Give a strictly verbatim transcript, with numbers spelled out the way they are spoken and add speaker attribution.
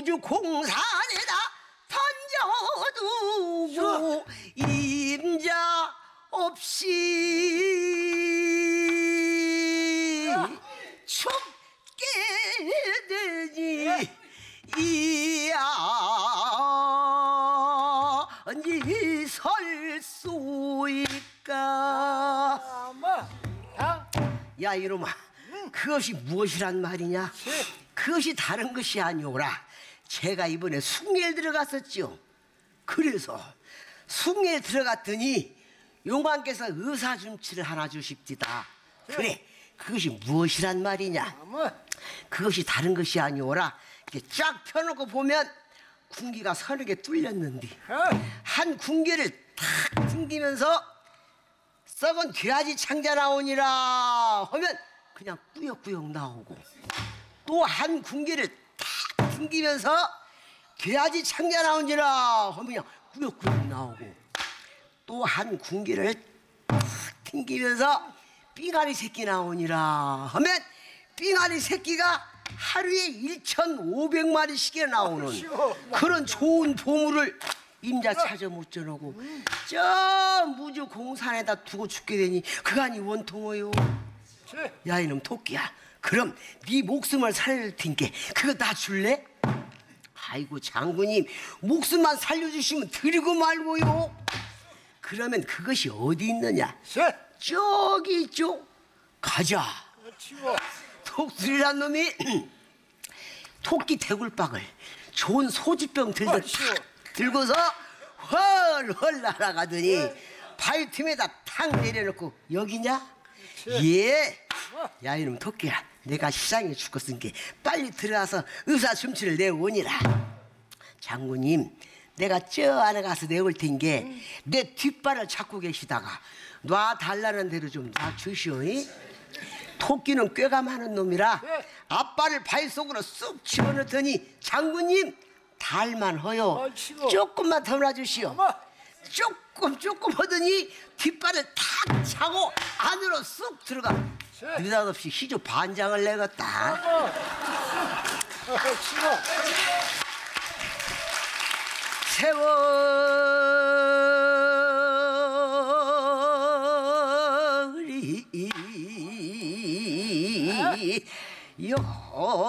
Speaker 1: 무주 공산에다 던져두고 임자 없이 죽게 되니 이야 언제 설 수 있까. 야 이놈아, 그것이 무엇이란 말이냐? 그것이 다른 것이 아니오라. 제가 이번에 숭례를 들어갔었지요. 그래서 숭례를 들어갔더니 용왕께서 의사줌치를 하나 주십디다. 그래, 그것이 무엇이란 말이냐? 그것이 다른 것이 아니오라. 이렇게 쫙 펴놓고 보면 군기가 서너 개 뚫렸는데 한 군기를 탁 튕기면서 썩은 돼지 창자 나오니라 하면 그냥 꾸역꾸역 나오고, 또 한 군기를 탁 튕기면서 돼지 창자 나오니라 하면 그냥 꾸역꾸역 나오고, 또 한 군기를 탁 튕기면서 삥아리 새끼 나오니라 하면 삥아리 새끼가 하루에 일천오백 마리씩이나 나오는 그런 좋은 보물을 임자 찾아 못 전하고 저 무주 공산에다 두고 죽게 되니 그간이 원통어요. 야 이놈 토끼야, 그럼 네 목숨을 살릴 테니까 그거 나 줄래? 아이고 장군님, 목숨만 살려주시면 드리고 말고요. 그러면 그것이 어디 있느냐? 저기 있죠. 가자. 독수리란 놈이 토끼 대굴박을 좋은 소주병 들고 들고서 헐헐 날아가더니 발틈에다 탁 내려놓고 여기냐? 예. 야 이놈 토끼야, 내가 시장에 죽었으니까 빨리 들어가서 의사줌치를 내오니라. 장군님, 내가 저 안에 가서 내올 테니까 내 뒷발을 잡고 계시다가 놔달라는 대로 좀 놔주시오. 토끼는 꾀가 많은 놈이라 앞발을 발 속으로 쑥 집어넣더니 장군님 달만 허요. 조금만 더 놔주시오. 조금 조금 하더니 뒷발을 탁 차고 안으로 쑥 들어가 느닷없이 희주 반장을 내겠다. 세월이 요